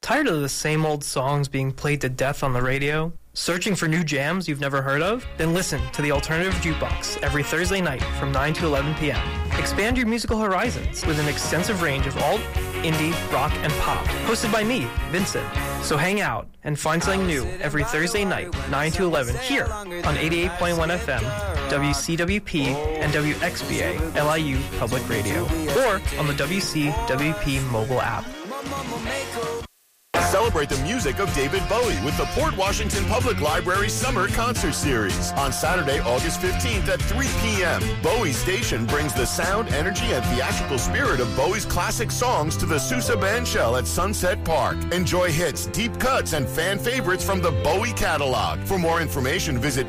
Tired of the same old songs being played to death on the radio? Searching for new jams you've never heard of? Then listen to the Alternative Jukebox every Thursday night from 9 to 11 p.m. Expand your musical horizons with an extensive range of alt, indie, rock, and pop. Hosted by me, Vincent. So hang out and find something new every Thursday night, 9 to 11, here on 88.1 FM, WCWP, and WXBA, LIU Public Radio, or on the WCWP mobile app. Celebrate the music of David Bowie with the Port Washington Public Library Summer Concert Series. On Saturday, August 15th at 3 p.m., Bowie Station brings the sound, energy, and theatrical spirit of Bowie's classic songs to the Sousa Bandshell at Sunset Park. Enjoy hits, deep cuts, and fan favorites from the Bowie catalog. For more information, visit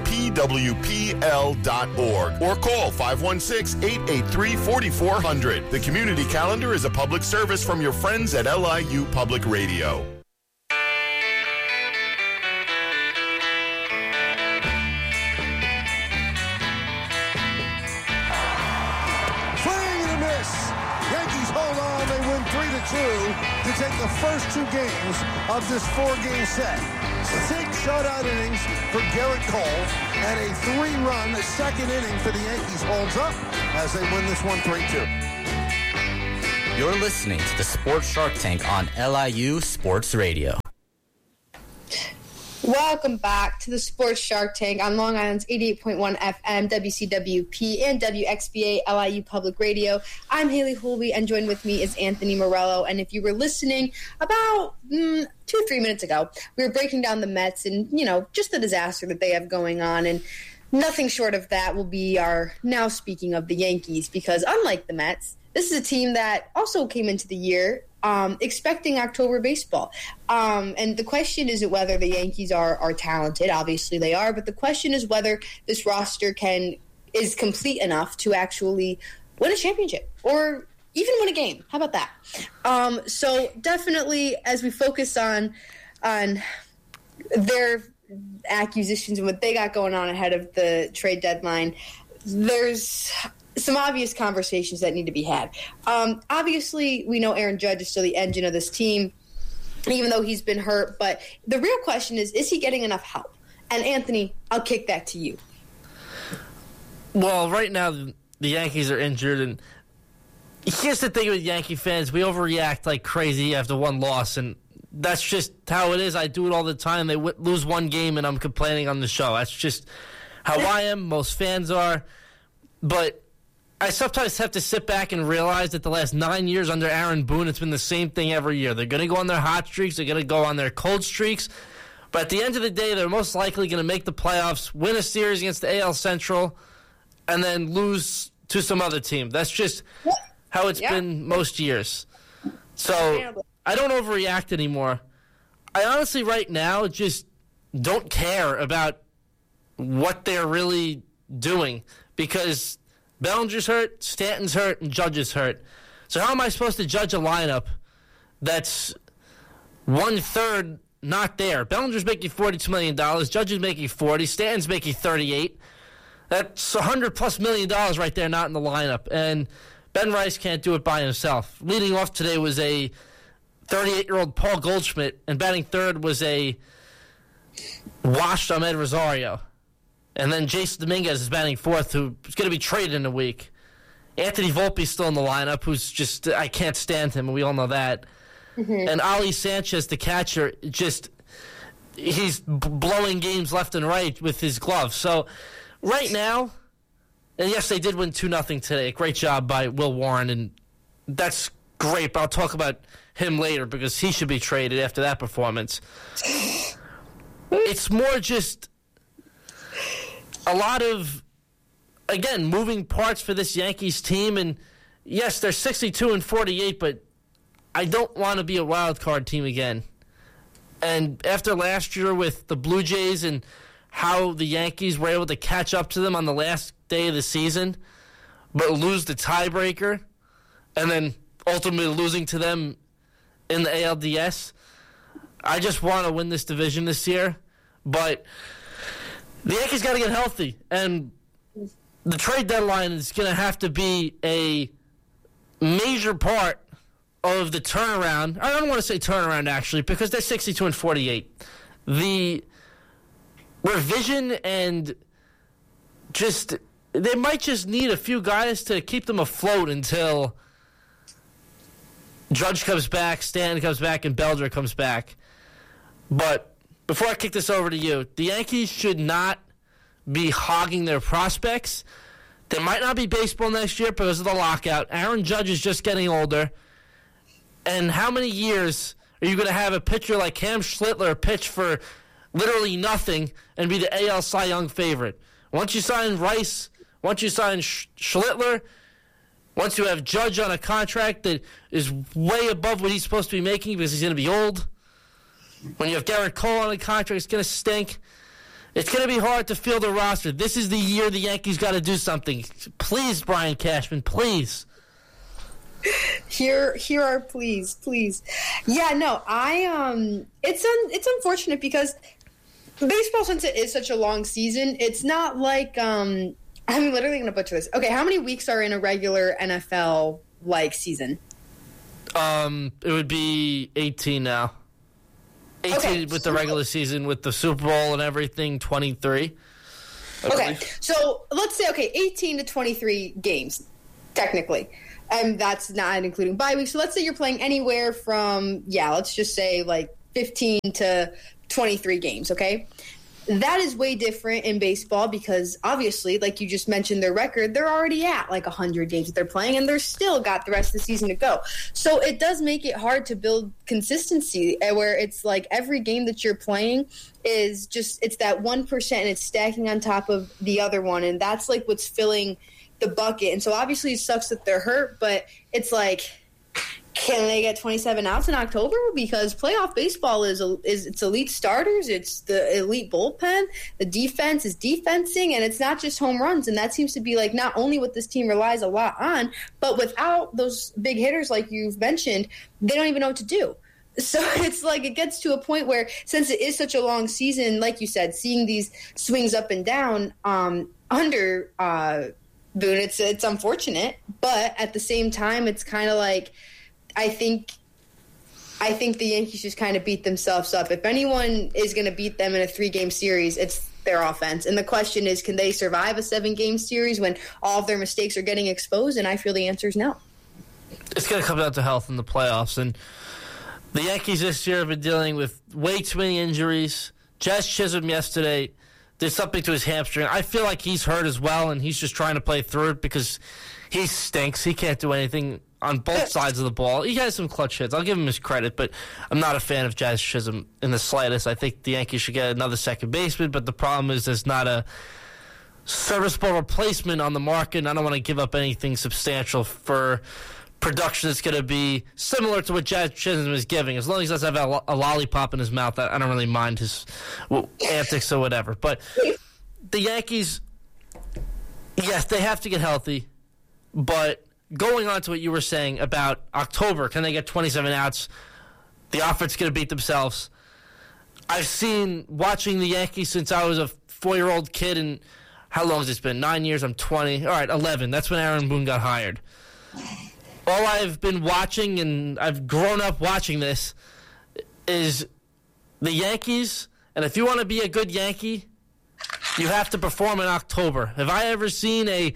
pwpl.org or call 516-883-4400. The community calendar is a public service from your friends at LIU Public Radio. To take the first two games of this four-game set. 6 shutout innings for Garrett Cole and a 3-run second inning for the Yankees holds up as they win this one 3-2. You're listening to the Sports Shark Tank on LIU Sports Radio. Welcome back to the Sports Shark Tank on Long Island's 88.1 FM, WCWP, and WXBA LIU Public Radio. I'm Haley Holby, and joined with me is Anthony Morello. And if you were listening about 2-3 minutes ago, we were breaking down the Mets and, just the disaster that they have going on. And nothing short of that will be our now speaking of the Yankees, because unlike the Mets, this is a team that also came into the year expecting October baseball. And the question isn't whether the Yankees are talented. Obviously they are. But the question is whether this roster is complete enough to actually win a championship or even win a game. How about that? So definitely as we focus on their acquisitions and what they got going on ahead of the trade deadline, there's some obvious conversations that need to be had. Obviously, we know Aaron Judge is still the engine of this team, even though he's been hurt. But the real question is he getting enough help? And, Anthony, I'll kick that to you. Well, right now, the Yankees are injured. And here's the thing with Yankee fans. We overreact like crazy after one loss. And that's just how it is. I do it all the time. They lose one game, and I'm complaining on the show. That's just how I am. Most fans are. But I sometimes have to sit back and realize that the last 9 years under Aaron Boone, it's been the same thing every year. They're going to go on their hot streaks. They're going to go on their cold streaks. But at the end of the day, they're most likely going to make the playoffs, win a series against the AL Central, and then lose to some other team. That's just how it's been most years. So I don't overreact anymore. I honestly right now just don't care about what they're really doing because Bellinger's hurt, Stanton's hurt, and Judge is hurt. So how am I supposed to judge a lineup that's 1/3 not there? Bellinger's making $42 million, Judge is making $40, Stanton's making $38. That's $100+ million right there not in the lineup. And Ben Rice can't do it by himself. Leading off today was a 38-year-old Paul Goldschmidt, and batting third was a washed Ahmed Rosario. And then Jason Dominguez is batting fourth, who's going to be traded in a week. Anthony Volpe's still in the lineup, who's just, I can't stand him, and we all know that. Mm-hmm. And Ali Sanchez, the catcher, he's blowing games left and right with his glove. So right now, and yes, they did win 2-0 today. Great job by Will Warren, and that's great, but I'll talk about him later because he should be traded after that performance. It's more just a lot of, again, moving parts for this Yankees team. And, yes, they're 62-48, but I don't want to be a wild card team again. And after last year with the Blue Jays and how the Yankees were able to catch up to them on the last day of the season, but lose the tiebreaker, and then ultimately losing to them in the ALDS, I just want to win this division this year. But the Yankees got to get healthy, and the trade deadline is going to have to be a major part of the turnaround. I don't want to say turnaround, actually, because they're 62-48. The revision and just, they might just need a few guys to keep them afloat until Judge comes back, Stanton comes back, and Belger comes back. But before I kick this over to you, the Yankees should not be hogging their prospects. There might not be baseball next year because of the lockout. Aaron Judge is just getting older. And how many years are you going to have a pitcher like Cam Schlittler pitch for literally nothing and be the AL Cy Young favorite? Once you sign Rice, once you sign Schlittler, once you have Judge on a contract that is way above what he's supposed to be making because he's going to be old, when you have Garrett Cole on a contract, it's going to stink. It's going to be hard to fill the roster. This is the year the Yankees got to do something. Please, Brian Cashman, please. Here are please. Yeah, no, it's unfortunate because baseball, since it is such a long season, it's not like I'm literally going to butcher this. Okay, how many weeks are in a regular NFL like season? It would be 18 now. 18 okay, with the regular season, with the Super Bowl and everything, 23. Okay, so let's say 18 to 23 games technically. And that's not including bye weeks. So let's say you're playing anywhere from, let's just say like 15 to 23 games, okay? That is way different in baseball because obviously, like you just mentioned their record, they're already at like 100 games that they're playing and they're still got the rest of the season to go. So it does make it hard to build consistency where it's like every game that you're playing is just, it's that 1% and it's stacking on top of the other one. And that's like what's filling the bucket. And so obviously it sucks that they're hurt, but it's like, can they get 27 outs in October? Because playoff baseball is it's elite starters, it's the elite bullpen, the defense is defensing, and it's not just home runs. And that seems to be like not only what this team relies a lot on, but without those big hitters like you've mentioned, they don't even know what to do. So it's like it gets to a point where, since it is such a long season, like you said, seeing these swings up and down under Boone, it's unfortunate, but at the same time, it's kind of like I think the Yankees just kind of beat themselves up. If anyone is going to beat them in a 3-game series, it's their offense. And the question is, can they survive a 7-game series when all of their mistakes are getting exposed? And I feel the answer is no. It's going to come down to health in the playoffs. And the Yankees this year have been dealing with way too many injuries. Jazz Chisholm yesterday did something to his hamstring. I feel like he's hurt as well, and he's just trying to play through it because he stinks. He can't do anything on both sides of the ball. He has some clutch hits. I'll give him his credit, but I'm not a fan of Jazz Chisholm in the slightest. I think the Yankees should get another second baseman, but the problem is there's not a serviceable replacement on the market, and I don't want to give up anything substantial for production that's going to be similar to what Jazz Chisholm is giving. As long as he doesn't have a lollipop in his mouth, I don't really mind his antics or whatever. But the Yankees, yes, they have to get healthy. But going on to what you were saying about October, can they get 27 outs? The offense is going to beat themselves. I've seen, watching the Yankees since I was a 4-year-old kid, and how long has this been? 9 years, I'm 20. All right, 11. That's when Aaron Boone got hired. All I've been watching, and I've grown up watching this, is the Yankees. And if you want to be a good Yankee, you have to perform in October. Have I ever seen a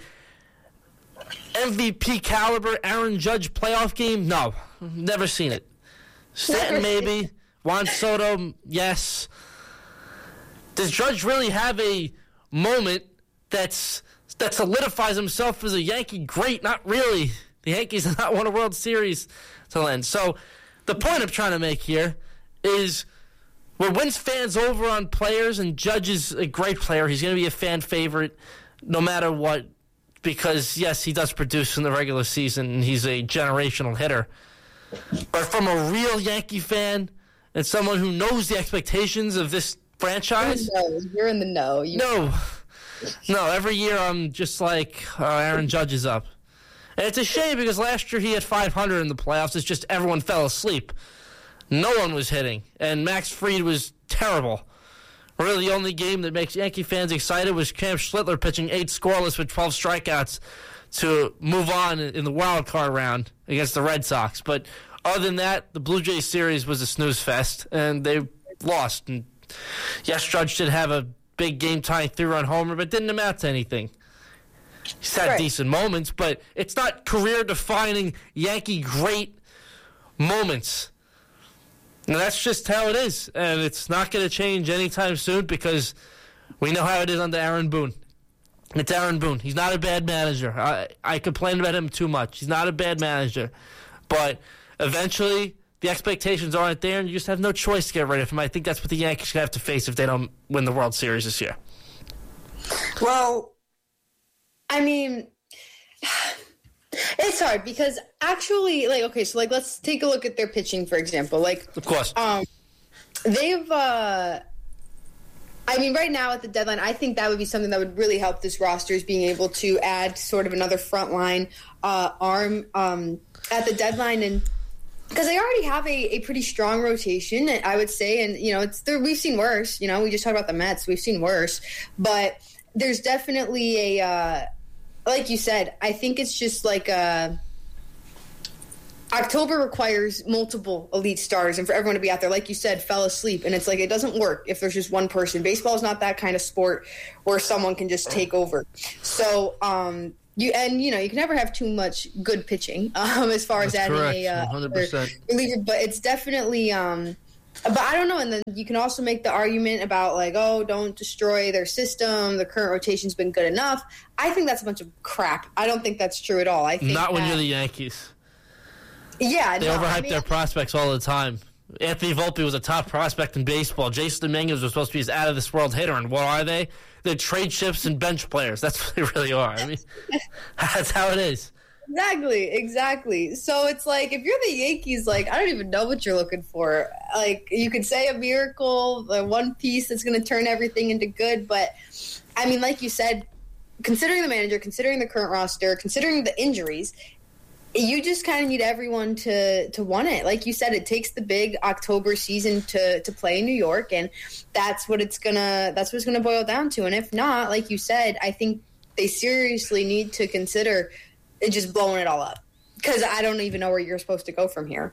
MVP caliber Aaron Judge playoff game? No, never seen it. Stanton maybe, Juan Soto, yes. Does Judge really have a moment that solidifies himself as a Yankee great? Not really. The Yankees have not won a World Series till then. So the point I'm trying to make here is what wins fans over on players, and Judge is a great player. He's going to be a fan favorite no matter what, because, yes, he does produce in the regular season, and he's a generational hitter. But from a real Yankee fan and someone who knows the expectations of this franchise. You're in the know. No, every year I'm just like, Aaron Judge is up. And it's a shame because last year he had 500 in the playoffs. It's just everyone fell asleep. No one was hitting. And Max Fried was terrible. Really, the only game that makes Yankee fans excited was Cam Schlittler pitching 8 scoreless with 12 strikeouts to move on in the wild card round against the Red Sox. But Other than that, the Blue Jays series was a snooze fest, and they lost. And yes, Judge did have a big game-tying 3-run homer, but it didn't amount to anything. He's had decent moments, but it's not career-defining Yankee great moments. And that's just how it is, and it's not going to change anytime soon because we know how it is under Aaron Boone. It's Aaron Boone. He's not a bad manager. I complain about him too much. He's not a bad manager. But eventually, the expectations aren't there, and you just have no choice to get rid of him. I think that's what the Yankees have to face if they don't win the World Series this year. Well, I mean, it's hard because actually, let's take a look at their pitching, for example. Of course. They've, right now at the deadline, I think that would be something that would really help this roster is being able to add sort of another frontline arm at the deadline, and because they already have a pretty strong rotation, I would say, and we've seen worse. We just talked about the Mets, we've seen worse, but there's definitely like you said, I think it's just October requires multiple elite stars and for everyone to be out there, like you said, fell asleep. And it's it doesn't work if there's just one person. Baseball is not that kind of sport where someone can just take over. So, you can never have too much good pitching as far as adding a 100%. reliever, but it's definitely but I don't know. And then you can also make the argument about don't destroy their system. The current rotation's been good enough. I think that's a bunch of crap. I don't think that's true at all. I think not when you're the Yankees. Yeah, they overhype their prospects all the time. Anthony Volpe was a top prospect in baseball. Jason Dominguez was supposed to be his out-of-this-world hitter, and what are they? They're trade chips and bench players. That's what they really are. That's how it is. Exactly. So it's if you're the Yankees, I don't even know what you're looking for. You could say a miracle, the one piece that's going to turn everything into good, but like you said, considering the manager, considering the current roster, considering the injuries, you just kind of need everyone to want it. Like you said, it takes the big October season to play in New York, and that's what it's gonna boil down to. And if not, like you said, I think they seriously need to consider just blowing it all up, because I don't even know where you're supposed to go from here.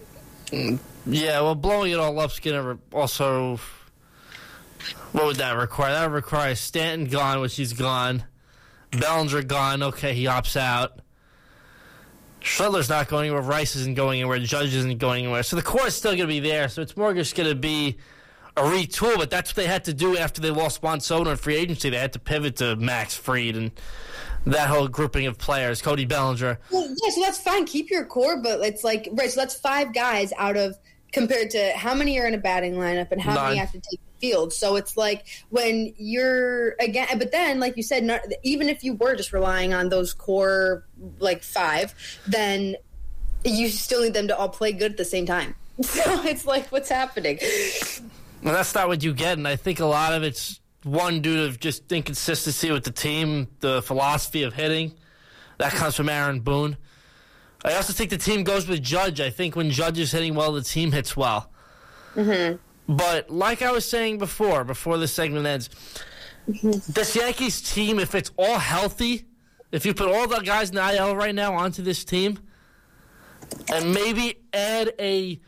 Yeah, well, blowing it all up's gonna also. What would that require? That would require Stanton gone, which he's gone. Bellinger gone. Okay, he opts out. Schledler's not going anywhere. Rice isn't going anywhere. Judge isn't going anywhere. So the core is still going to be there. So it's more just going to be a retool. But that's what they had to do after they lost Juan Soto in free agency. They had to pivot to Max Fried and that whole grouping of players. Cody Bellinger. Well, yeah, so that's fine. Keep your core, but it's so that's 5 guys out of, compared to how many are in a batting lineup and how 9. many have to take the field. So it's when you're, again, but then, like you said, even if you were just relying on those core, 5, then you still need them to all play good at the same time. So it's what's happening? Well, that's not what you get, and I think a lot of it's one due to just inconsistency with the team, the philosophy of hitting. That comes from Aaron Boone. I also think the team goes with Judge. I think when Judge is hitting well, the team hits well. Mm-hmm. But like I was saying before this segment ends, this Yankees team, if it's all healthy, if you put all the guys in the IL right now onto this team, and maybe add a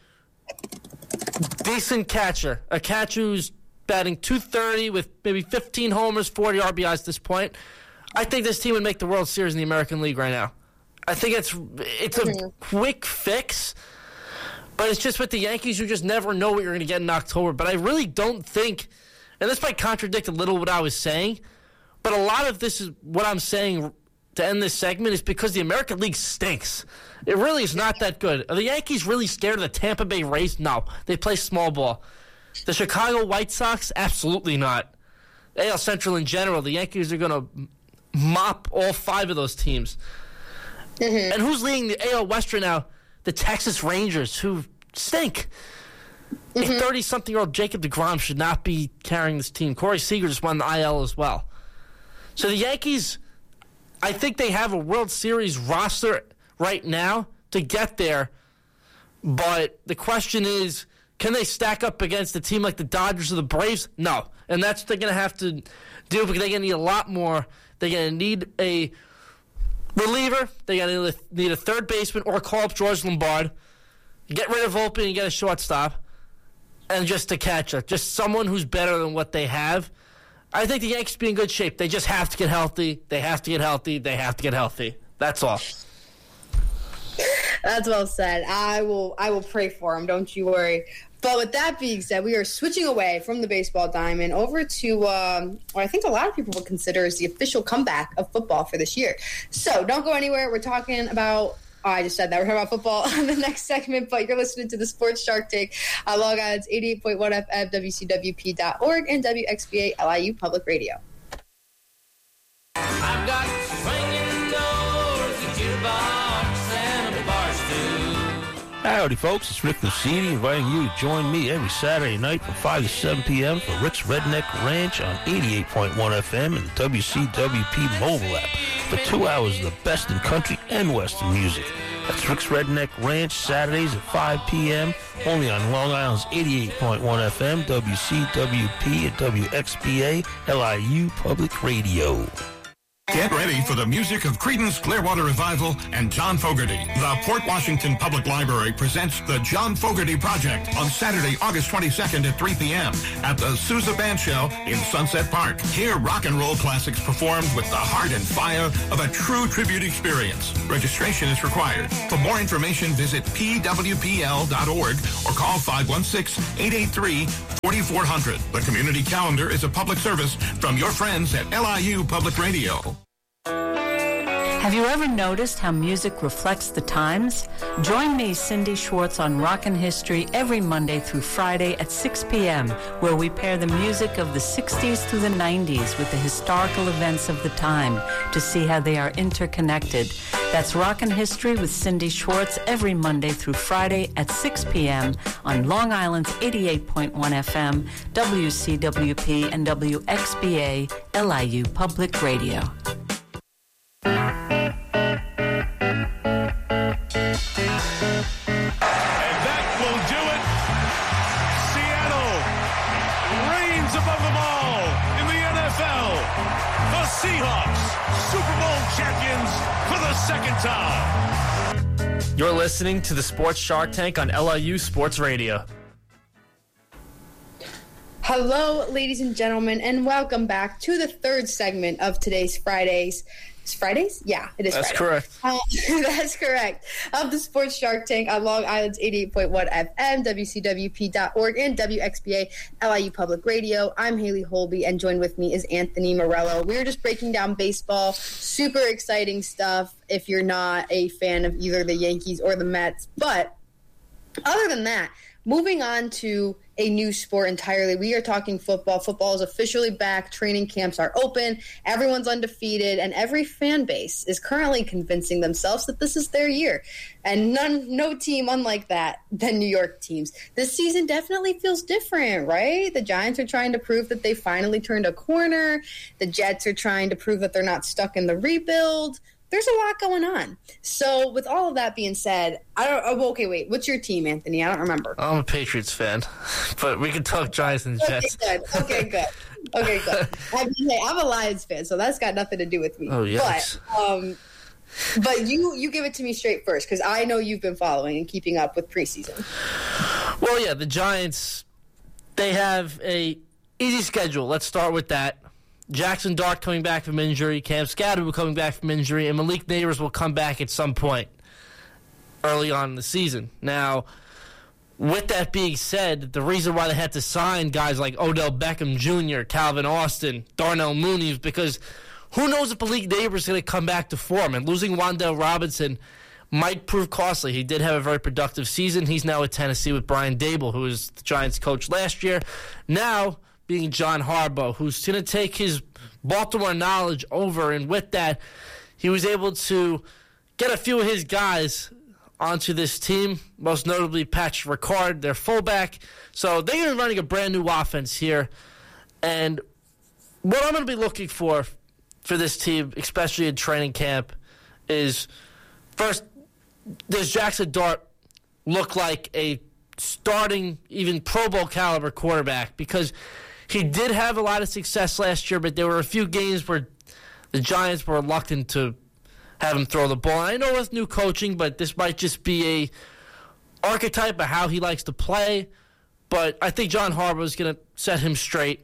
decent catcher, a catcher who's batting .230 with maybe 15 homers, 40 RBIs at this point, I think this team would make the World Series in the American League right now. I think it's a quick fix, but it's just with the Yankees, you just never know what you're going to get in October. But I really don't think, and this might contradict a little what I was saying, but a lot of this is what I'm saying to end this segment is because the American League stinks. It really is not that good. Are the Yankees really scared of the Tampa Bay Rays? No. They play small ball. The Chicago White Sox? Absolutely not. AL Central in general, the Yankees are going to mop all 5 of those teams. Mm-hmm. And who's leading the AL West right now? The Texas Rangers, who stink. Mm-hmm. A 30-something-year-old Jacob deGrom should not be carrying this team. Corey Seager just won the IL as well. So the Yankees, I think they have a World Series roster right now to get there. But the question is, can they stack up against a team like the Dodgers or the Braves? No. And that's what they're going to have to do, because they're going to need a lot more. They're going to need a reliever. They're going to need a third baseman or call up George Lombard. get rid of Volpe and get a shortstop, and just a catcher, just someone who's better than what they have, I think the Yankees be in good shape. They just have to get healthy. They have to get healthy. They have to get healthy. That's all. That's well said. I will pray for him. Don't you worry. But with that being said, we are switching away from the baseball diamond over to what I think a lot of people would consider as the official comeback of football for this year. So don't go anywhere. We're talking about I just said that. We're talking about football on the next segment, but you're listening to the Sports Shark Tank on Long Island's 88.1 FM, WCWP.org, and WXBA LIU Public Radio. I've got swinging doors, a jukebox, and a bar stool. Howdy, folks. It's Rick Lucidi inviting you to join me every Saturday night from 5 to 7 p.m. for Rick's Redneck Ranch on 88.1 FM and WCWP mobile app for 2 hours of the best in country and western music. That's Rick's Redneck Ranch, Saturdays at 5 p.m., only on Long Island's 88.1 FM, WCWP and WXBA LIU Public Radio. Get ready for the music of Creedence Clearwater Revival and John Fogerty. The Port Washington Public Library presents the John Fogerty Project on Saturday, August 22nd at 3 p.m. at the Sousa Band Shell in Sunset Park. Hear rock and roll classics performed with the heart and fire of a true tribute experience. Registration is required. For more information, visit pwpl.org or call 516-883-4400. The community calendar is a public service from your friends at LIU Public Radio. Have you ever noticed how music reflects the times? Join me, Cindy Schwartz, on Rockin' History every Monday through Friday at 6 p.m., where we pair the music of the 60s through the 90s with the historical events of the time to see how they are interconnected. That's Rockin' History with Cindy Schwartz every Monday through Friday at 6 p.m. on Long Island's 88.1 FM, WCWP, and WXBA LIU Public Radio. Seahawks, Super Bowl champions for the second time. You're listening to the Sports Shark Tank on LIU Sports Radio. Hello, ladies and gentlemen, and welcome back to the third segment of today's Fridays. It's Fridays? Yeah, it is That's Friday. correct. That's correct. Of the Sports Shark Tank on Long Island's 88.1 FM, WCWP.org, and WXBA LIU Public Radio. I'm Haley Holby, and joined with me is Anthony Morello. We're just breaking down baseball. Super exciting stuff if you're not a fan of either the Yankees or the Mets. But other than that, moving on to a new sport entirely. We are talking football. Football is officially back. Training camps are open. Everyone's undefeated, and every fan base is currently convincing themselves that this is their year. And no team unlike that than New York teams. This season definitely feels different, right? The Giants are trying to prove that they finally turned a corner. The Jets are trying to prove that they're not stuck in the rebuild. There's a lot going on. So with all of that being said, wait. What's your team, Anthony? I don't remember. I'm a Patriots fan, but we can talk Giants and Jets. Okay, good. I mean, hey, I'm a Lions fan, so that's got nothing to do with me. Oh, yes. But you give it to me straight first, because I know you've been following and keeping up with preseason. Well, yeah, the Giants, they have a easy schedule. Let's start with that. Jackson Dart coming back from injury, Cam Scatterwood coming back from injury, and Malik Neighbors will come back at some point early on in the season. Now, with that being said, the reason why they had to sign guys like Odell Beckham Jr., Calvin Austin, Darnell Mooney is because who knows if Malik Neighbors is going to come back to form, and losing Wan'Dale Robinson might prove costly. He did have a very productive season. He's now at Tennessee with Brian Dable, who was the Giants coach last year. Now, being John Harbaugh, who's going to take his Baltimore knowledge over, and with that, he was able to get a few of his guys onto this team, most notably Patrick Ricard, their fullback. So they're running a brand new offense here, and what I'm going to be looking for this team, especially in training camp, is first, does Jackson Dart look like a starting, even Pro Bowl caliber quarterback? Because he did have a lot of success last year, but there were a few games where the Giants were reluctant to have him throw the ball. I know with new coaching, but this might just be archetype of how he likes to play, but I think John Harbaugh is going to set him straight.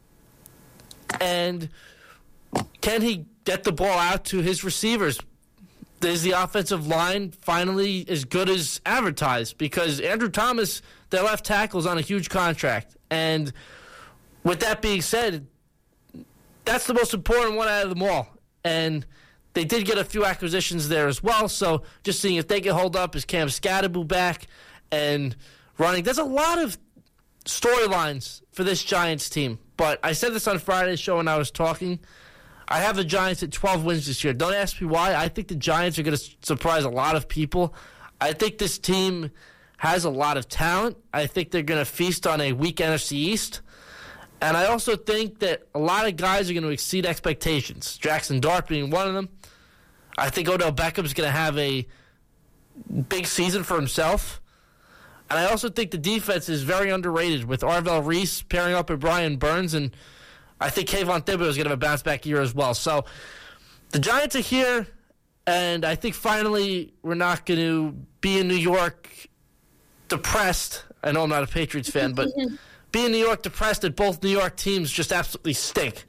And can he get the ball out to his receivers? Is the offensive line finally as good as advertised? Because Andrew Thomas, their left tackle, is on a huge contract. And with that being said, that's the most important one out of them all. And they did get a few acquisitions there as well, so just seeing if they can hold up. Is Cam Scatterbu back and running? There's a lot of storylines for this Giants team. But I said this on Friday's show when I was talking. I have the Giants at 12 wins this year. Don't ask me why. I think the Giants are going to surprise a lot of people. I think this team has a lot of talent. I think they're going to feast on a weak NFC East. And I also think that a lot of guys are going to exceed expectations. Jackson Dart being one of them. I think Odell Beckham's going to have a big season for himself. And I also think the defense is very underrated with Arvell Reese pairing up with Brian Burns, and I think Kayvon Thibodeau is going to have a bounce-back year as well. So the Giants are here, and I think finally we're not going to be in New York depressed. I know I'm not a Patriots fan, but be in New York depressed that both New York teams just absolutely stink.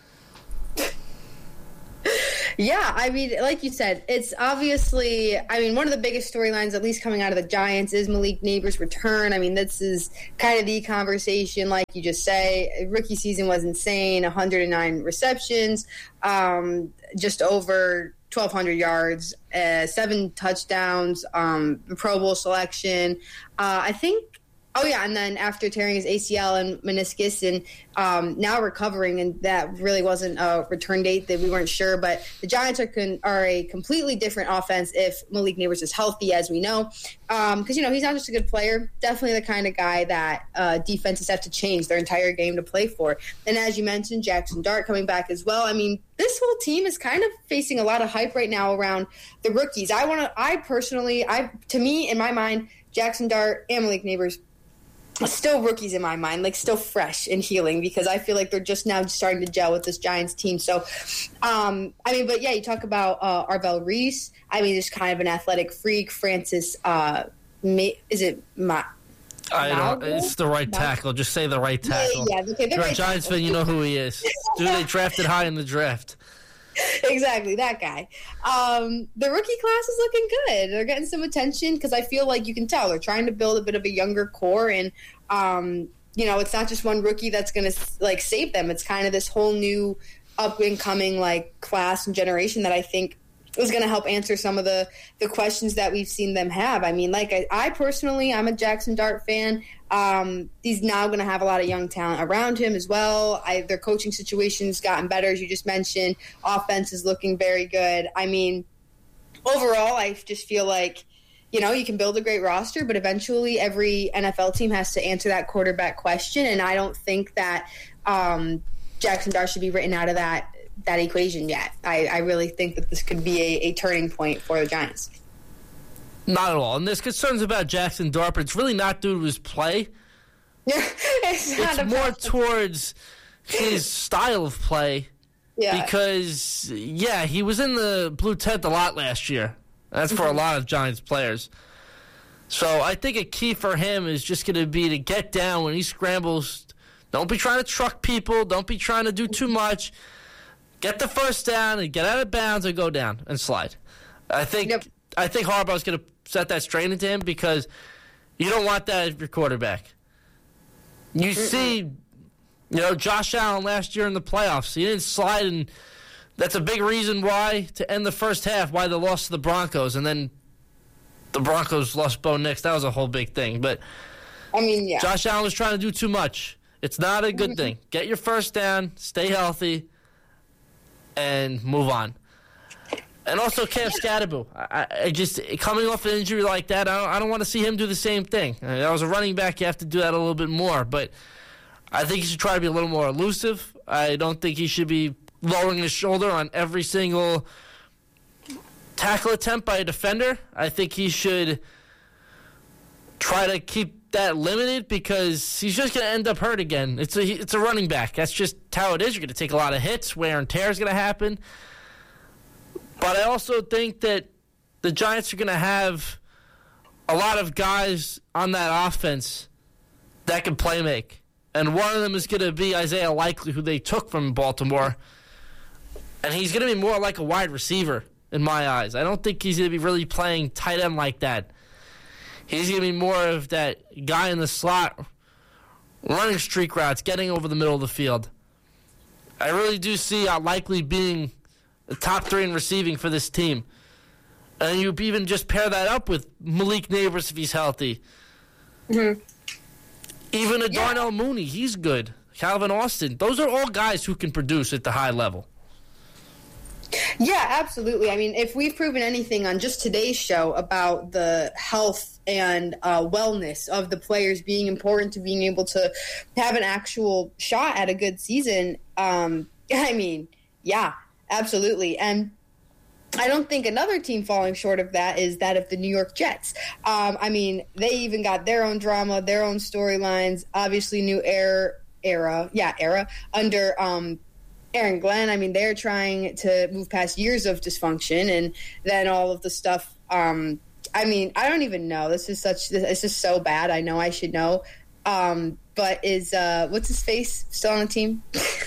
Yeah, I mean, like you said, it's obviously, I mean, one of the biggest storylines, at least coming out of the Giants, is Malik Neighbors' return. I mean, this is kind of the conversation, like you just say. Rookie season was insane, 109 receptions, just over 1,200 yards, 7 touchdowns, Pro Bowl selection. I think, and then after tearing his ACL and meniscus and now recovering, and that really wasn't a return date that we weren't sure, but the Giants are a completely different offense if Malik Neighbors is healthy, as we know. Because, he's not just a good player, definitely the kind of guy that defenses have to change their entire game to play for. And as you mentioned, Jackson Dart coming back as well. I mean, this whole team is kind of facing a lot of hype right now around the rookies. To me, in my mind, Jackson Dart and Malik Neighbors still rookies in my mind, like still fresh and healing, because I feel like they're just now starting to gel with this Giants team. So, but yeah, you talk about Arvell Reese. I mean, just kind of an athletic freak. Francis, is it it's the right tackle. Just say the right tackle. Yeah, okay, you're a Giants fan, you know who he is. Dude, they drafted high in the draft. Exactly, that guy. The rookie class is looking good. They're getting some attention because I feel like you can tell they're trying to build a bit of a younger core, and it's not just one rookie that's going to save them. It's kind of this whole new up and coming class and generation that I think is going to help answer some of the questions that we've seen them have. I mean, I personally, I'm a Jackson Dart fan. He's now going to have a lot of young talent around him as well. Their coaching situation's gotten better, as you just mentioned. Offense is looking very good. I mean, overall, I just feel like, you can build a great roster, but eventually every NFL team has to answer that quarterback question, and I don't think that Jackson Dart should be written out of that equation yet. I really think that this could be a turning point for the Giants. Not at all. And there's concerns about Jackson Dart, but it's really not due to his play. it's more towards his style of play. Yeah. Because, he was in the blue tent a lot last year. That's for a lot of Giants players. So I think a key for him is just going to be to get down when he scrambles. Don't be trying to truck people. Don't be trying to do too much. Get the first down and get out of bounds and go down and slide. I think Harbaugh's going to set that straight into him because you don't want that as your quarterback. You see, Josh Allen last year in the playoffs, he didn't slide, and that's a big reason why, to end the first half, why they lost to the Broncos, and then the Broncos lost Bo Nix. That was a whole big thing. But Josh Allen was trying to do too much. It's not a good thing. Get your first down, stay healthy, and move on. And also Cam Scatterbu. I just, coming off an injury like that, I don't want to see him do the same thing. I was a running back, you have to do that a little bit more. But I think he should try to be a little more elusive. I don't think he should be lowering his shoulder on every single tackle attempt by a defender. I think he should try to keep that limited because he's just going to end up hurt again. It's a running back. That's just how it is. You're going to take a lot of hits. Wear and tear is going to happen. But I also think that the Giants are going to have a lot of guys on that offense that can play make. And one of them is going to be Isaiah Likely, who they took from Baltimore. And he's going to be more like a wide receiver in my eyes. I don't think he's going to be really playing tight end like that. He's going to be more of that guy in the slot, running streak routes, getting over the middle of the field. I really do see Likely being the top 3 in receiving for this team. And you even just pair that up with Malik Neighbors if he's healthy. Mm-hmm. Even a Darnell Mooney, he's good. Calvin Austin. Those are all guys who can produce at the high level. Yeah, absolutely. I mean, if we've proven anything on just today's show about the health and wellness of the players being important to being able to have an actual shot at a good season, I mean, yeah, absolutely. And I don't think another team falling short of that is that of the New York Jets. I mean, they even got their own drama, their own storylines, obviously new era under Aaron Glenn. I mean, they're trying to move past years of dysfunction, and then all of the stuff. I mean, I don't even know. This is so bad. I know I should know. But is what's his face still on the team?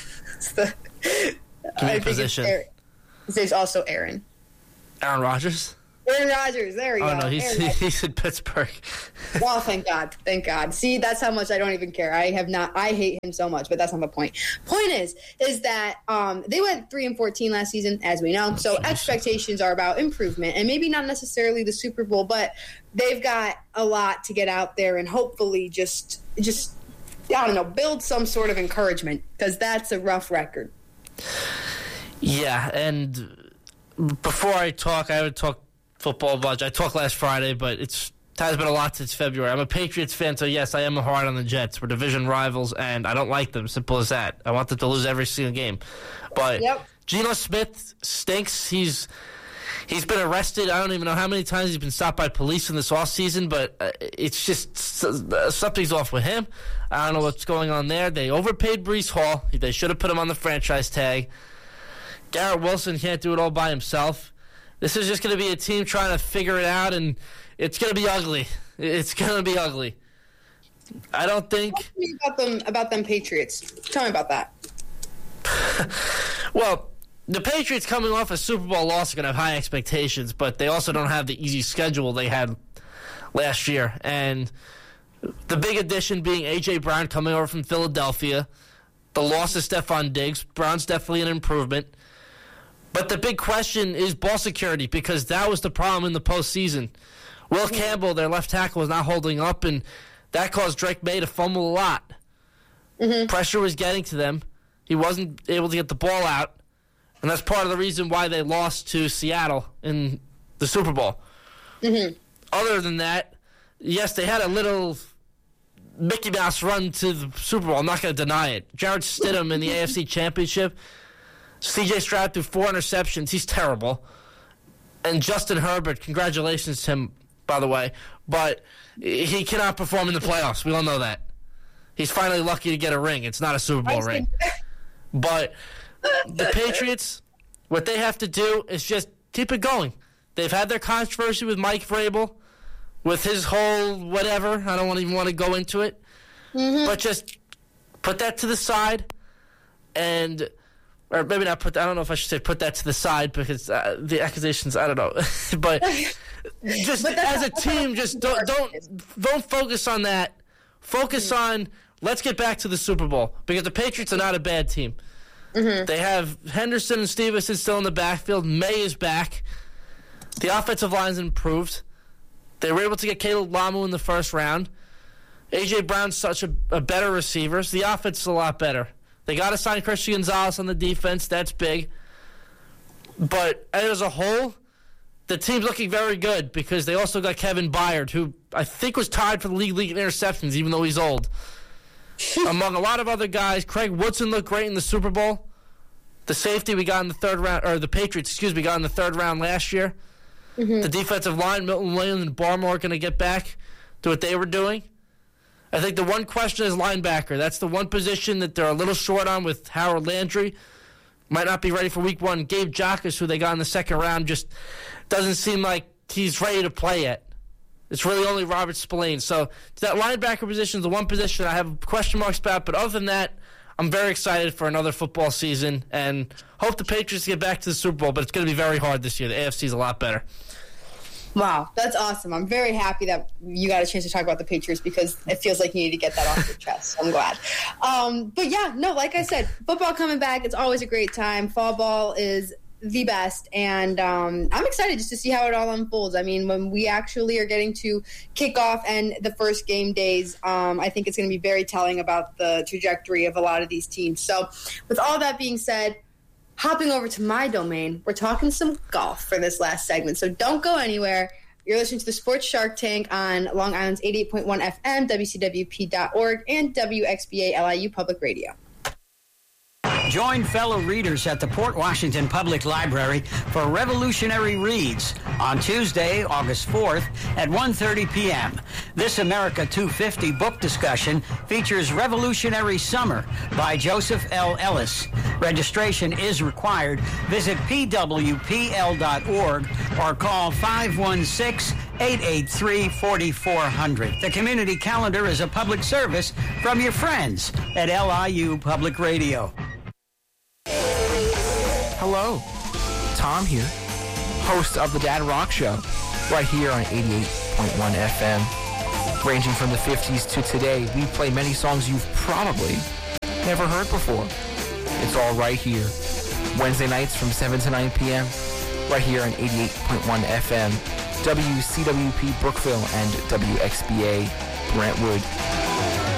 Position. His name's also Aaron. Aaron Rodgers? Aaron Rodgers, there we go. Oh, no, he's in Pittsburgh. Well, thank God. Thank God. See, that's how much I don't even care. I hate him so much, but that's not the point. Point is that they went 3-14 last season, as we know, so expectations are about improvement, and maybe not necessarily the Super Bowl, but they've got a lot to get out there and hopefully just I don't know, build some sort of encouragement, because that's a rough record. Yeah, and before I would talk football budget. I talked last Friday, but it has been a lot since February. I'm a Patriots fan, so yes, I am hard on the Jets. We're division rivals, and I don't like them. Simple as that. I want them to lose every single game. But Geno Smith stinks. He's been arrested. I don't even know how many times he's been stopped by police in this offseason, but it's just something's off with him. I don't know what's going on there. They overpaid Breece Hall. They should have put him on the franchise tag. Garrett Wilson can't do it all by himself. This is just going to be a team trying to figure it out, and it's going to be ugly. It's going to be ugly. I don't think... Talk to me about them Patriots. Tell me about that. Well, the Patriots coming off a Super Bowl loss are going to have high expectations, but they also don't have the easy schedule they had last year. And the big addition being A.J. Brown coming over from Philadelphia. The loss of Stephon Diggs. Brown's definitely an improvement. But the big question is ball security, because that was the problem in the postseason. Will Campbell, their left tackle, was not holding up, and that caused Drake May to fumble a lot. Mm-hmm. Pressure was getting to them. He wasn't able to get the ball out, and that's part of the reason why they lost to Seattle in the Super Bowl. Mm-hmm. Other than that, yes, they had a little Mickey Mouse run to the Super Bowl. I'm not going to deny it. Jarrett Stidham in the AFC Championship. C.J. Stroud threw 4 interceptions. He's terrible. And Justin Herbert, congratulations to him, by the way, but he cannot perform in the playoffs. We all know that. He's finally lucky to get a ring. It's not a Super Bowl ring. But the Patriots, what they have to do is just keep it going. They've had their controversy with Mike Vrabel, with his whole whatever. I don't even want to go into it. Mm-hmm. But just put that to the side and... Or maybe not put. I don't know if I should say put that to the side, because the accusations. I don't know, but just as a team, just don't focus on that. Focus on let's get back to the Super Bowl, because the Patriots are not a bad team. Mm-hmm. They have Henderson and Stevenson still in the backfield. May is back. The offensive line's improved. They were able to get Caleb Lamu in the first round. A.J. Brown's such a better receiver. So the offense is a lot better. They got to sign Christian Gonzalez on the defense. That's big. But as a whole, the team's looking very good, because they also got Kevin Byard, who I think was tied for the league in interceptions, even though he's old. Among a lot of other guys, Craig Woodson looked great in the Super Bowl. The safety we got in the third round, or the Patriots, got in the third round last year. Mm-hmm. The defensive line, Milton Williams and Barmore, are going to get back to what they were doing. I think the one question is linebacker. That's the one position that they're a little short on with Howard Landry. Might not be ready for week 1. Gabe Jacas, who they got in the second round, just doesn't seem like he's ready to play yet. It's really only Robert Spillane. So that linebacker position is the one position I have question marks about. But other than that, I'm very excited for another football season and hope the Patriots get back to the Super Bowl. But it's going to be very hard this year. The AFC is a lot better. Wow, that's awesome. I'm very happy that you got a chance to talk about the Patriots because it feels like you need to get that off your chest. So I'm glad. But yeah, no, like I said, football coming back, it's always a great time. Fall ball is the best, and I'm excited just to see how it all unfolds. I mean, when we actually are getting to kick off and the first game days, I think it's going to be very telling about the trajectory of a lot of these teams. So with all that being said, hopping over to my domain, we're talking some golf for this last segment, so don't go anywhere. You're listening to the Sports Shark Tank on Long Island's 88.1 FM, WCWP.org, and WXBA LIU Public Radio. Join fellow readers at the Port Washington Public Library for Revolutionary Reads on Tuesday, August 4th at 1:30 p.m. This America 250 book discussion features Revolutionary Summer by Joseph L. Ellis. Registration is required. Visit pwpl.org or call 516-883-4400. The community calendar is a public service from your friends at LIU Public Radio. Hello, Tom here, host of the Dad Rock Show, right here on 88.1 FM. Ranging from the 50s to today, we play many songs you've probably never heard before. It's all right here. Wednesday nights from 7 to 9 p.m., right here on 88.1 FM, WCWP Brookville and WXBA Brentwood.